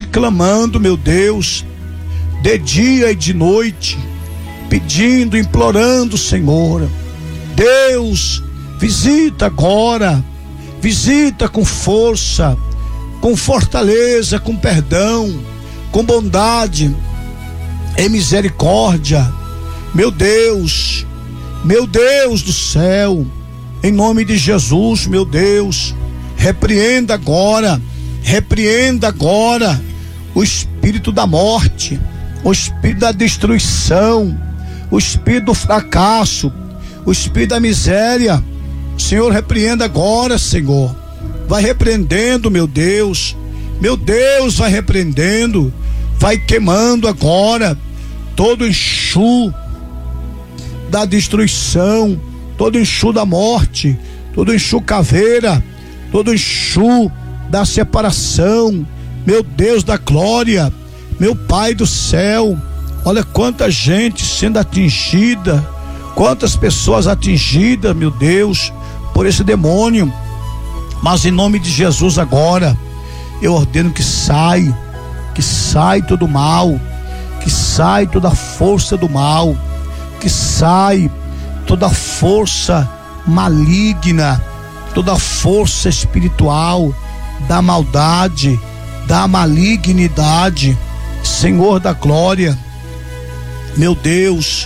clamando, meu Deus, de dia e de noite, pedindo, implorando, Senhor. Deus, visita agora, visita com força, com fortaleza, com perdão, com bondade e misericórdia. Meu Deus do céu, em nome de Jesus, meu Deus, repreenda agora o espírito da morte, o espírito da destruição, o espírito do fracasso, o espírito da miséria. Senhor, repreenda agora, Senhor. Vai repreendendo, meu Deus, vai repreendendo, vai queimando agora todo enxu da destruição, todo enxu da morte, todo enxu caveira, todo enxu da separação. Meu Deus da glória, meu Pai do céu, olha quanta gente sendo atingida, quantas pessoas atingidas, meu Deus, por esse demônio. Mas em nome de Jesus agora, eu ordeno que sai todo mal, que sai toda a força do mal, que sai toda a força maligna, toda a força espiritual da maldade, da malignidade. Senhor da glória, meu Deus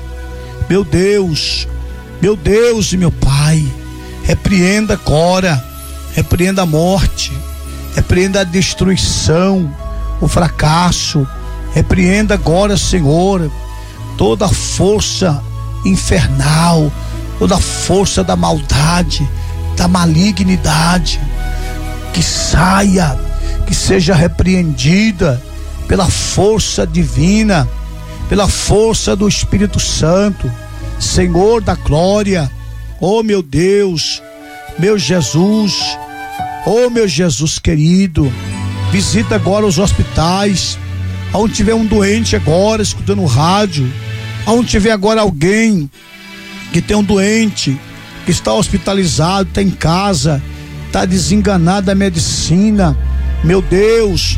e meu Pai, repreenda agora, repreenda a morte, repreenda a destruição, o fracasso, repreenda agora, Senhor, toda a força infernal, toda a força da maldade, da malignidade, que saia, que seja repreendida pela força divina, pela força do Espírito Santo. Senhor da glória, oh meu Deus, meu Jesus, oh meu Jesus querido, visita agora os hospitais, aonde tiver um doente agora escutando o rádio, aonde tiver agora alguém que tem um doente, que está hospitalizado, está em casa, está desenganado da medicina. Meu Deus,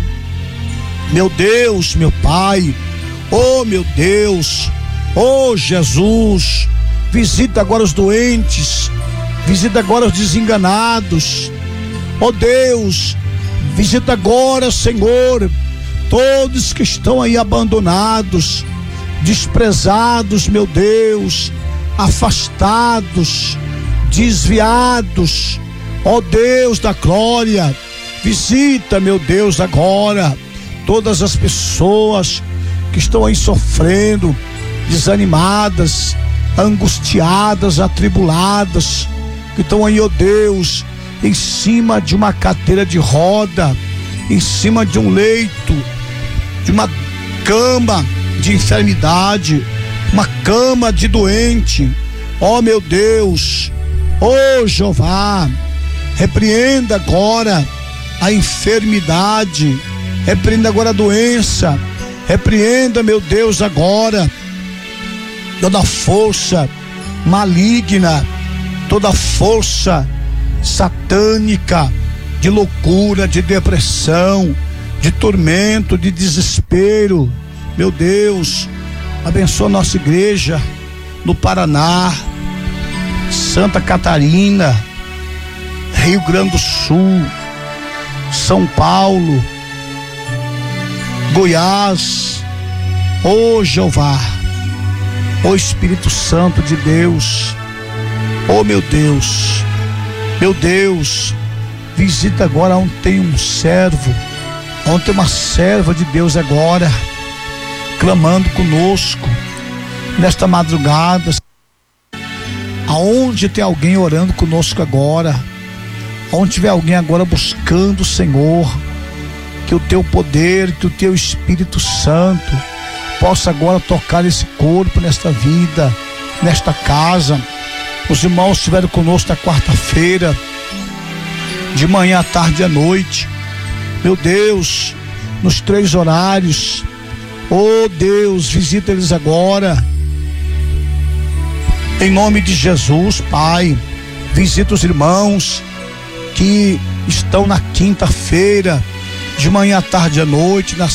meu Pai, oh meu Deus, oh Jesus, visita agora os doentes, visita agora os desenganados, oh Deus, visita agora, Senhor, todos que estão aí abandonados, desprezados, meu Deus, afastados, desviados, ó Deus da glória, visita, meu Deus, agora todas as pessoas que estão aí sofrendo, desanimadas, angustiadas, atribuladas, que estão aí, ó Deus, em cima de uma cadeira de roda, em cima de um leito, de uma cama de enfermidade, uma cama de doente. Ó meu Deus, ó Jeová, repreenda agora a enfermidade, repreenda agora a doença, repreenda, meu Deus, agora toda força maligna, toda força satânica de loucura, de depressão, de tormento, de desespero. Meu Deus, abençoa a nossa igreja no Paraná, Santa Catarina, Rio Grande do Sul, São Paulo, Goiás. Ô Jeová, ô Espírito Santo de Deus, ô meu Deus, visita agora onde tem um servo, onde tem uma serva de Deus agora, clamando conosco nesta madrugada. Aonde tem alguém orando conosco agora, onde tiver alguém agora buscando o Senhor, que o teu poder, que o teu Espírito Santo possa agora tocar esse corpo, nesta vida, nesta casa. Os irmãos estiveram conosco na quarta-feira, de manhã, à tarde e à noite. Meu Deus, nos 3 horários. Oh Deus, visita eles agora. Em nome de Jesus, Pai, visita os irmãos que estão na quinta-feira, de manhã, à tarde e à noite, na